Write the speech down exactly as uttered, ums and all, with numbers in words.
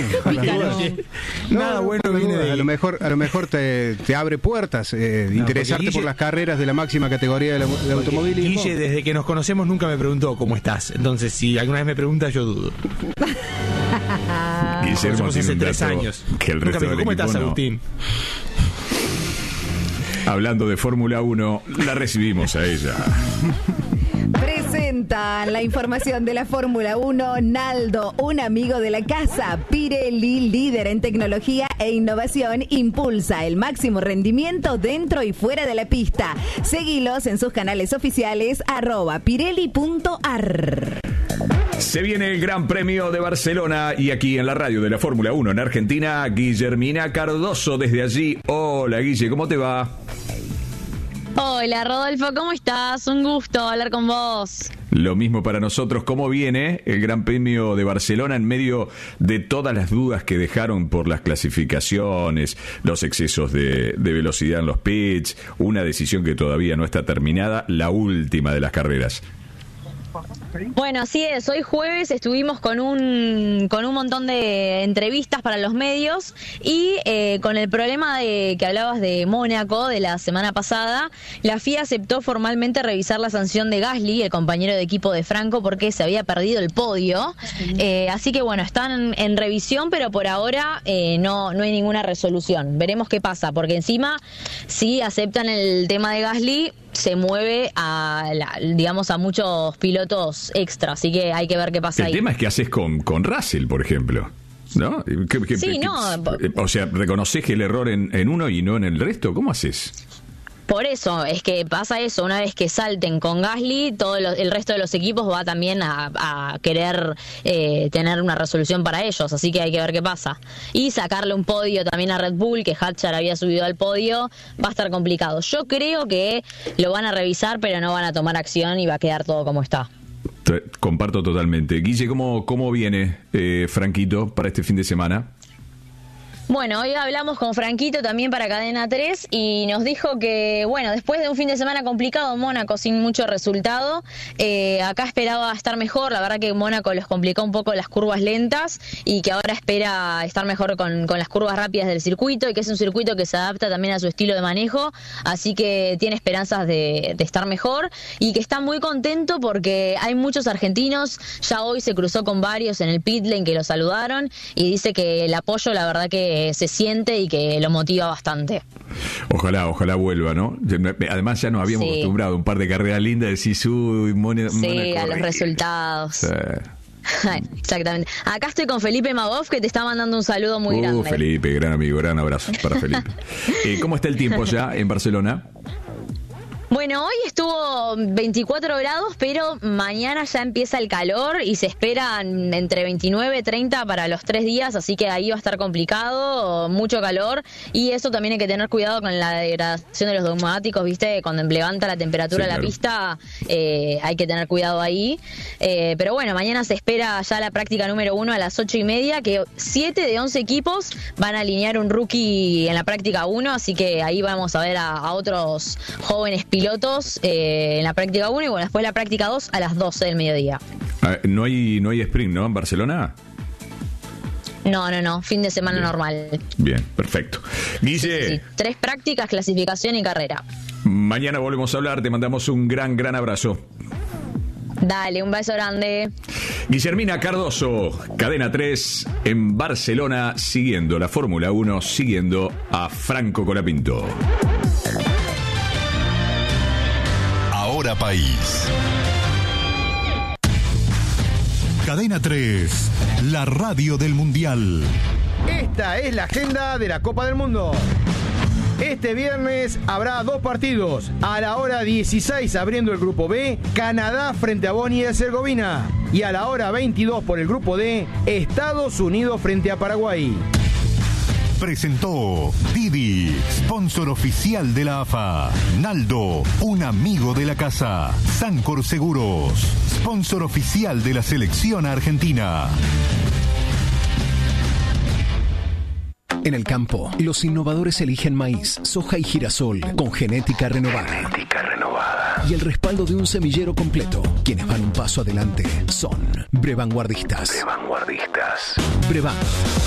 Nada bueno viene de ahí. A lo mejor, a lo mejor te, te abre puertas, eh, No, interesarte Guille, por las carreras de la máxima categoría del, del automovilismo. Guille, desde que nos conocemos nunca me preguntó cómo estás. Entonces, si alguna vez me pregunta, yo dudo. Guillermo hace tiene un tres dato años. que el Nunca resto me dijo, del ¿cómo equipo estás, no. Agustín? Hablando de Fórmula uno, la recibimos a ella. Presentan la información de la Fórmula uno, Naldo, un amigo de la casa. Pirelli, líder en tecnología e innovación, impulsa el máximo rendimiento dentro y fuera de la pista. Seguilos en sus canales oficiales, arroba pirelli punto ar. Se viene el Gran Premio de Barcelona y aquí en la radio de la Fórmula uno en Argentina, Guillermina Cardoso desde allí. Hola, Guille, ¿cómo te va? Hola, Rodolfo, ¿cómo estás? Un gusto hablar con vos. Lo mismo para nosotros. ¿Cómo viene el Gran Premio de Barcelona en medio de todas las dudas que dejaron por las clasificaciones, los excesos de, de velocidad en los pits, una decisión que todavía no está terminada, la última de las carreras? Bueno, así es. Hoy jueves estuvimos con un con un montón de entrevistas para los medios y eh, con el problema de que hablabas de Mónaco de la semana pasada, la F I A aceptó formalmente revisar la sanción de Gasly, el compañero de equipo de Franco, porque se había perdido el podio. Eh, así que bueno, están en revisión, pero por ahora eh, no no hay ninguna resolución. Veremos qué pasa, porque encima si aceptan el tema de Gasly, se mueve a, la, digamos, a muchos pilotos extra, así que hay que ver qué pasa el ahí. El tema es que haces con, con Russell, por ejemplo, ¿no? ¿Qué, qué, sí, qué, no. qué, o sea, ¿reconoces el error en, en uno y no en el resto? ¿Cómo haces? Por eso, es que pasa eso, una vez que salten con Gasly, todo lo, el resto de los equipos va también a, a querer eh, tener una resolución para ellos, así que hay que ver qué pasa. Y sacarle un podio también a Red Bull, que Hadjar había subido al podio, va a estar complicado. Yo creo que lo van a revisar, pero no van a tomar acción y va a quedar todo como está. Te, comparto totalmente. Guille, ¿cómo, cómo viene eh, Franquito para este fin de semana? Bueno, hoy hablamos con Franquito también para Cadena tres y nos dijo que, bueno, después de un fin de semana complicado en Mónaco sin mucho resultado, eh, acá esperaba estar mejor. La verdad que Mónaco les complicó un poco las curvas lentas y que ahora espera estar mejor con, con las curvas rápidas del circuito y que es un circuito que se adapta también a su estilo de manejo, así que tiene esperanzas de, de estar mejor y que está muy contento porque hay muchos argentinos. Ya hoy se cruzó con varios en el pit lane que lo saludaron y dice que el apoyo, la verdad que se siente y que lo motiva bastante. Ojalá, ojalá vuelva, ¿no? Además ya nos habíamos sí. acostumbrado a un par de carreras lindas, decís, uy, Mónaco. Sí, a los resultados. Sí. Exactamente. Acá estoy con Felipe Magoff, que te está mandando un saludo muy uh, grande. Felipe, gran amigo, gran abrazo para Felipe. eh, ¿Cómo está el tiempo ya en Barcelona? Bueno, hoy estuvo veinticuatro grados, pero mañana ya empieza el calor y se esperan entre veintinueve y treinta para los tres días, así que ahí va a estar complicado, mucho calor, y eso también hay que tener cuidado con la degradación de los neumáticos, ¿viste? Cuando levanta la temperatura de sí, claro. la pista, eh, hay que tener cuidado ahí. Eh, pero bueno, mañana se espera ya la práctica número uno a las ocho y media, que siete de once equipos van a alinear un rookie en la práctica uno, así que ahí vamos a ver a, a otros jóvenes pilotos pilotos eh, en la práctica uno y bueno, después la práctica dos a las doce del mediodía. Ah, no hay no hay sprint, ¿no? En Barcelona. No, no, no, fin de semana Bien. normal. Bien, perfecto. Guille. Sí, sí, tres prácticas, clasificación y carrera. Mañana volvemos a hablar, te mandamos un gran, gran abrazo. Dale, un beso grande. Guillermina Cardoso, Cadena tres en Barcelona, siguiendo la Fórmula uno, siguiendo a Franco Colapinto. Ahora País. Cadena tres, la radio del Mundial. Esta es la agenda de la Copa del Mundo. Este viernes habrá dos partidos. A la hora dieciséis, abriendo el grupo B, Canadá frente a Bosnia y Herzegovina. Y a la hora veintidós por el grupo D, Estados Unidos frente a Paraguay. Presentó Didi, sponsor oficial de la A F A. Naldo, un amigo de la casa. Sancor Seguros, sponsor oficial de la selección argentina. En el campo, los innovadores eligen maíz, soja y girasol con genética renovada. Genética renovada. Y el respaldo de un semillero completo. Quienes van un paso adelante son Brevanguardistas. Brevanguardistas. Brevan.